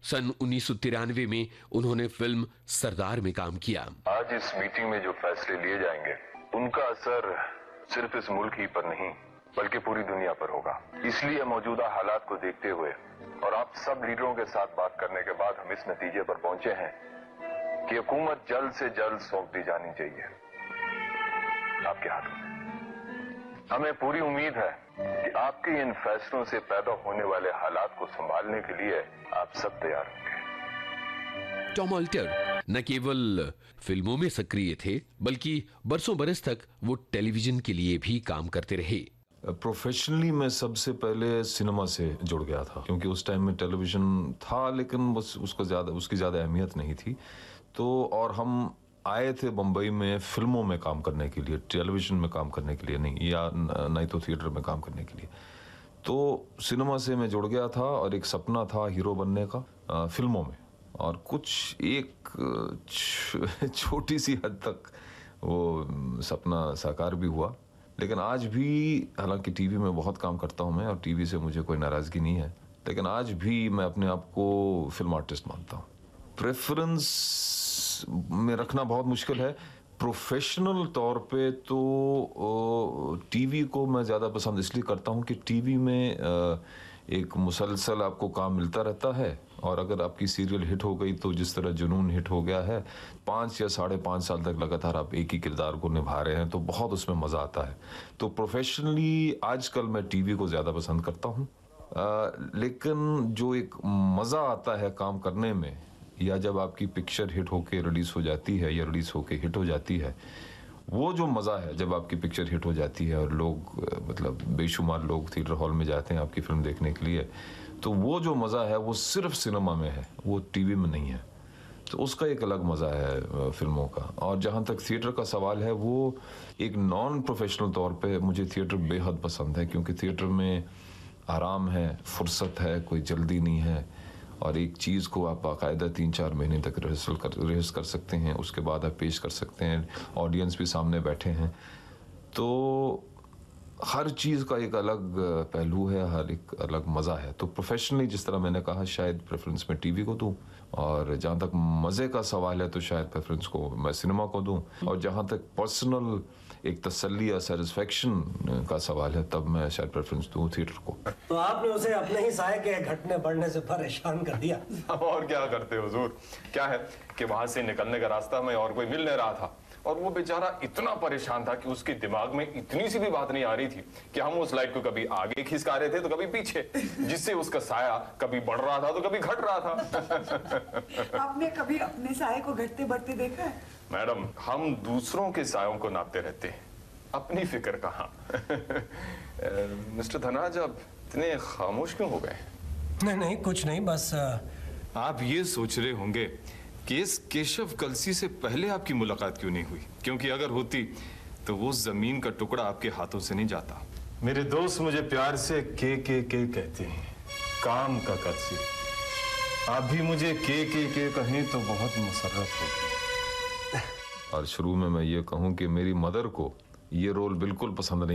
सन 1993 में उन्होंने फिल्म सरदार में काम किया। आज इस मीटिंग में जो फैसले लिए जाएंगे उनका असर सिर्फ इस मुल्क ही पर नहीं बल्कि पूरी दुनिया पर होगा। इसलिए मौजूदा हालात को देखते हुए और आप सब लीडरों के साथ बात करने के बाद हम इस नतीजे पर पहुंचे हैं कि हुकूमत जल्द से जल्द सौंप दी जानी चाहिए आपके हाथों में। हमें पूरी उम्मीद है कि आपके इन फैसलों से पैदा होने वाले हालात को संभालने के लिए आप सब तैयार होंगे। टॉम ऑल्टर न केवल फिल्मों में सक्रिय थे बल्कि बरसों बरस तक वो टेलीविजन के लिए भी काम करते रहे। प्रोफेशनली मैं सबसे पहले सिनेमा से जुड़ गया था, क्योंकि उस टाइम में टेलीविजन था लेकिन बस उसकी ज़्यादा अहमियत नहीं थी। तो और हम आए थे बम्बई में फिल्मों में काम करने के लिए, टेलीविजन में काम करने के लिए नहीं, या नहीं तो थिएटर में काम करने के लिए। तो सिनेमा से मैं जुड़ गया था और एक सपना था हीरो बनने का फिल्मों में, और कुछ एक छोटी सी हद तक वो सपना साकार भी हुआ। लेकिन आज भी, हालांकि टीवी में बहुत काम करता हूं मैं और टीवी से मुझे कोई नाराज़गी नहीं है, लेकिन आज भी मैं अपने आप को फिल्म आर्टिस्ट मानता हूं। प्रेफरेंस में रखना बहुत मुश्किल है। प्रोफेशनल तौर पे तो टीवी को मैं ज़्यादा पसंद इसलिए करता हूं कि टीवी में एक मुसलसल आपको काम मिलता रहता है, और अगर आपकी सीरियल हिट हो गई तो जिस तरह जुनून हिट हो गया है, 5 या 5.5 साल तक लगातार आप एक ही किरदार को निभा रहे हैं, तो बहुत उसमें मज़ा आता है। तो प्रोफेशनली आजकल मैं टीवी को ज़्यादा पसंद करता हूँ, लेकिन जो एक मज़ा आता है काम करने में, या जब आपकी पिक्चर हिट होके रिलीज़ हो जाती है या रिलीज़ होके हिट हो जाती है, वो जो मज़ा है जब आपकी पिक्चर हिट हो जाती है और लोग, मतलब बेशुमार लोग थिएटर हॉल में जाते हैं आपकी फिल्म देखने के लिए, तो वो जो मज़ा है वो सिर्फ सिनेमा में है, वो टीवी में नहीं है। तो उसका एक अलग मज़ा है फिल्मों का। और जहाँ तक थिएटर का सवाल है, वो एक नॉन प्रोफेशनल तौर पे मुझे थिएटर बेहद पसंद है, क्योंकि थिएटर में आराम है, फुर्सत है, कोई जल्दी नहीं है, और एक चीज़ को आप बाकायदा 3-4 महीने तक रिहर्स कर सकते हैं, उसके बाद आप पेश कर सकते हैं, ऑडियंस भी सामने बैठे हैं। तो हर चीज़ का एक अलग पहलू है, हर एक अलग मज़ा है। तो प्रोफेशनली जिस तरह मैंने कहा, शायद प्रेफरेंस मैं टीवी को दूं, और जहाँ तक मज़े का सवाल है तो शायद प्रेफरेंस को मैं सिनेमा को दूं, और जहाँ तक पर्सनल एक तसल्ली या सेटिस्फेक्शन का सवाल है तब मैं शायद प्रेफरेंस दूं थिएटर को। तो आपने उसे अपने ही साए के घटने बढ़ने से परेशान कर दिया। और क्या करते हुजूर, क्या है कि वहां से निकलने का रास्ता में और कोई मिल नहीं रहा था, और वो बेचारा इतना परेशान था कि उसके दिमाग में इतनी सी भी बात नहीं आ रही थी कि हम उस लाइट को कभी आगे खिसका रहे थे तो कभी पीछे, जिससे उसका साया कभी बढ़ रहा था तो कभी घट रहा था। आपने कभी अपने साये को घटते बढ़ते देखा है? मैडम, हम दूसरों के सायों को नापते रहते हैं, अपनी फिक्र कहाँ। मिस्टर धनाज, आप इतने खामोश क्यों हो गए? नहीं कुछ नहीं, बस आप ये सोच रहे होंगे कि इस केशव कलसी से पहले आपकी मुलाकात क्यों नहीं हुई, क्योंकि अगर होती तो वो जमीन का टुकड़ा आपके हाथों से नहीं जाता। मेरे दोस्त मुझे प्यार से के कहते हैं, काम का कलसी। आप भी मुझे के कहें तो बहुत मुसर्रफ होगी। और शुरू में मैं ये कहूँ कि मेरी मदर को ये रोल बिल्कुल पसंद नहीं